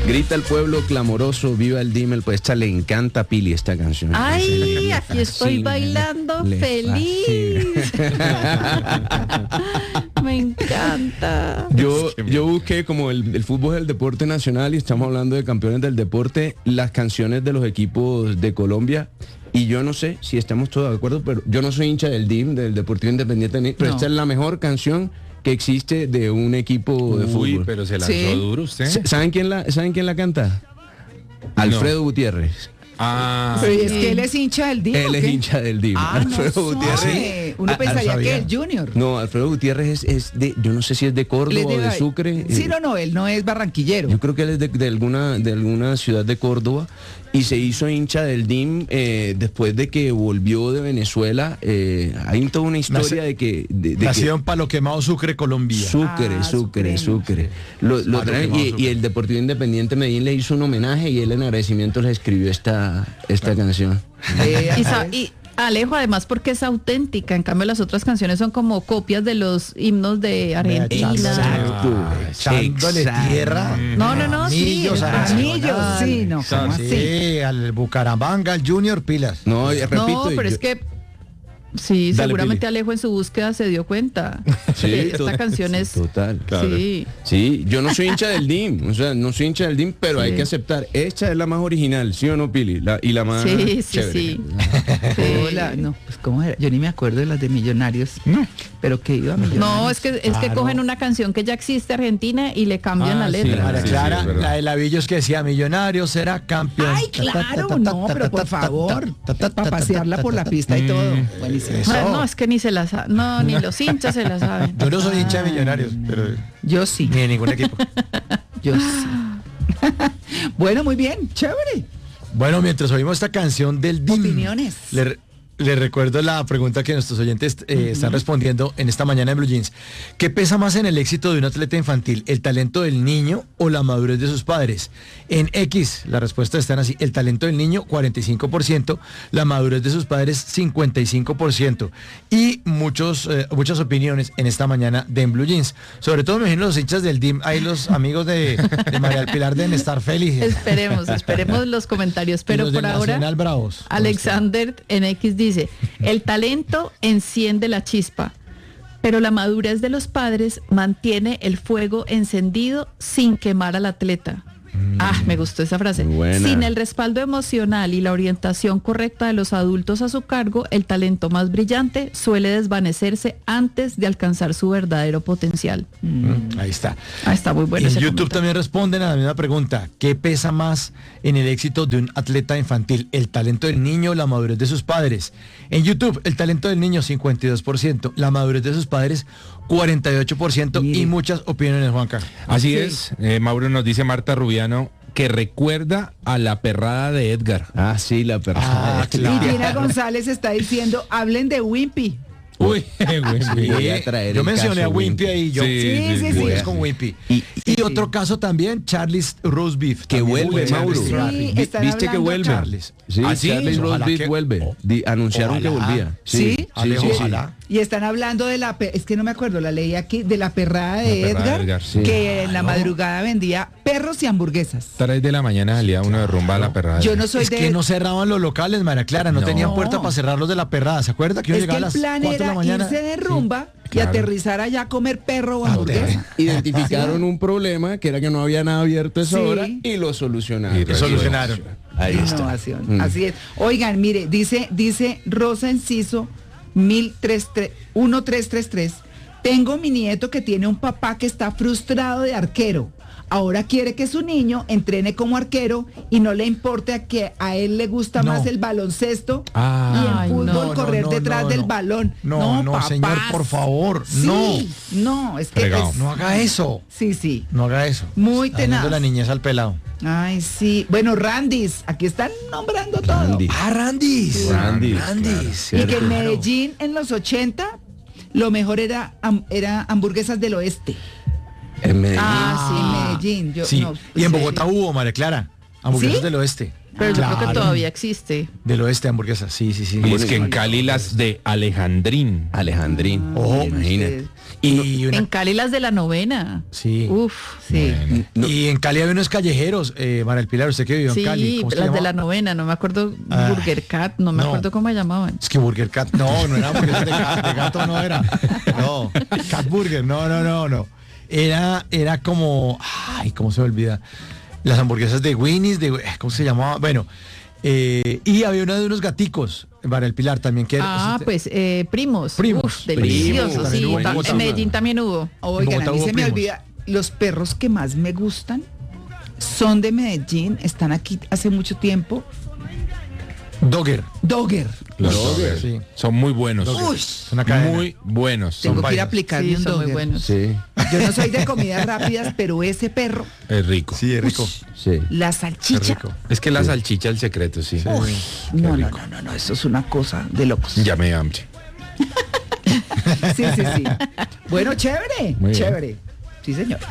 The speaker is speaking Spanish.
Grita el pueblo clamoroso, viva el Dimel, pues esta le encanta a Pili esta canción. Ay, aquí estoy bailando feliz. Me encanta. Yo busqué, como el fútbol es el deporte nacional y estamos hablando de campeones del deporte, las canciones de los equipos de Colombia. Y yo no sé si estamos todos de acuerdo, pero yo no soy hincha del DIM, del Deportivo Independiente, pero esta es la mejor canción que existe de un equipo de fútbol. Uy, pero se lanzó duro usted. ¿Saben quién la canta? Alfredo Gutiérrez. Ah, pero es que él es hincha del DIM. Él es hincha del DIM. Alfredo Gutiérrez. Uno pensaría que el Junior. No, Alfredo Gutiérrez es de, yo no sé si es de Córdoba o de Sucre. Sí, no, él no es barranquillero. Yo creo que él es de alguna ciudad de Córdoba y se hizo hincha del DIM después de que volvió de Venezuela. Hay toda una historia de que... nació en Palo Quemado, Sucre, Colombia. Sucre. Lo traen, y el Deportivo Independiente Medellín le hizo un homenaje y él en agradecimiento les escribió esta canción. Y Alejo, además porque es auténtica, en cambio las otras canciones son como copias de los himnos de Argentina. Echándole tierra. No, anillos, sí, no, ¿cómo así? Sí, al Bucaramanga, al Junior, pilas. No, repito. No, pero es que sí, dale, seguramente Pili. Alejo en su búsqueda se dio cuenta. Sí, esta canción es total. Claro. Sí, yo no soy hincha del DIM, o sea, no soy hincha del DIM, pero hay que aceptar, esta es la más original, ¿sí o no, Pili? Y la más chévere. Sí. Hola, no, pues cómo era, yo ni me acuerdo de las de Millonarios. No. Pero que iba a Millonarios. No, es que cogen una canción que ya existe argentina y le cambian la letra. Clara, la de Lavillos que decía Millonarios será campeón. Ay, claro, no, pero por favor, para pasearla por la pista y todo. Buenísimo. No, es que ni se la saben, no, ni los hinchas se la saben. Yo no soy hincha de Millonarios, pero yo sí. Ni de ningún equipo. Yo sí. Bueno, muy bien, chévere. Bueno, mientras oímos esta canción del DIM, opiniones. Le recuerdo la pregunta que nuestros oyentes están respondiendo en esta mañana en Blue Jeans. ¿Qué pesa más en el éxito de un atleta infantil? ¿El talento del niño o la madurez de sus padres? En X, las respuestas están así. El talento del niño, 45%. La madurez de sus padres, 55%. Y muchas opiniones en esta mañana de en Blue Jeans. Sobre todo me imagino los hinchas del DIM. Ahí los amigos de María del Pilar deben estar felices. Esperemos los comentarios. Pero por ahora, Nacional Bravos. Alexander en X dice: el talento enciende la chispa, pero la madurez de los padres mantiene el fuego encendido sin quemar al atleta. Me gustó esa frase. Buena. Sin el respaldo emocional y la orientación correcta de los adultos a su cargo, el talento más brillante suele desvanecerse antes de alcanzar su verdadero potencial. Ahí está. Está muy bueno. En YouTube también responden a la misma pregunta. ¿Qué pesa más en el éxito de un atleta infantil? ¿El talento del niño o la madurez de sus padres? En YouTube, el talento del niño, 52%. La madurez de sus padres, 48%. Y muchas opiniones, Juanca. Así es. Mauro nos dice Marta Rubiano que recuerda a la perrada de Edgar. Sí, la perrada. Claro. Y Gina González está diciendo, hablen de Wimpy. Uy, yo mencioné a Wimpy ahí. Sí. Es con Wimpy. Y otro caso también, Charles Roast Beef. Que vuelve, Mauro. ¿Viste que vuelve? Charles. Charles Roast Beef vuelve. Anunciaron que volvía. Sí. Ojalá. Y están hablando de es que no me acuerdo, la leí aquí, de la perrada de Edgar, que en la madrugada vendía perros y hamburguesas. 3 de la mañana salía uno de rumba a la perrada. Yo no soy que no cerraban los locales, María Clara, no tenían puerta para cerrarlos de la perrada. ¿Se acuerda que uno llegaba a las 4 de la mañana? Irse de rumba y aterrizar allá a comer perro o hamburguesa. Identificaron un problema que era que no había nada abierto a esa hora y lo solucionaron. Ahí está. Así es. Oigan, mire, dice Rosa Enciso 1333. Tengo mi nieto que tiene un papá que está frustrado de arquero. Ahora quiere que su niño entrene como arquero y no le importa que a él le gusta más el baloncesto y el fútbol, correr detrás del balón. No, papás, señor, por favor, no, es que no haga eso. Sí. No haga eso. Muy tenaz. La niñez al pelado. Ay, sí. Bueno, Randis, aquí están nombrando todo. Randis. Y que en Medellín en los 80 lo mejor era hamburguesas del oeste. En Medellín. En Medellín. Y en Bogotá hubo, María Clara. Hamburguesas ¿Sí? del oeste. Pero yo creo que Claro. todavía existe. Del oeste, hamburguesas. Sí, sí, sí. Y es que en Cali las de Alejandrín. Alejandrín. Ojo, imagínate. Y una- En Cali las de la novena. Sí. Uf, sí. Bueno. Y en Cali había unos callejeros, María del Pilar, usted que vivió en Sí, Cali. ¿Cómo se las de llamaba? la novena, no me acuerdo, Ay, Burger Cat, no me no. acuerdo cómo llamaban. Es que Burger Cat, no era hamburguesas de gato, no era. No, Cat Burger, no. Era como, ay, ¿cómo se me olvida? Las hamburguesas de Winnie's, ¿cómo se llamaba? Bueno, y había una de unos gaticos, María del Pilar también, que era... Pues Primos. Primos. Uf, delicioso, Primos, sí. también hubo en Bogotá. En Medellín también hubo. Oigan, Bogotá a mí hubo se me Primos. olvida, los perros que más me gustan son de Medellín, están aquí hace mucho tiempo. Dogger. Dogger. Los Dogger, Dogger. sí. Son muy buenos. Uy, Es una cadena. Muy buenos. tengo que ir a vainas. aplicarme Sí, un son muy Dogger. buenos. Sí, Yo no soy de comidas rápidas, pero ese perro, Es rico. Sí, es rico. sí. la Es salchicha. rico. Es que la salchicha es el secreto, sí. Uy, no, eso es una cosa de locos. Ya me hambre. Sí. Bueno, chévere, Muy bien. chévere. Sí, señor.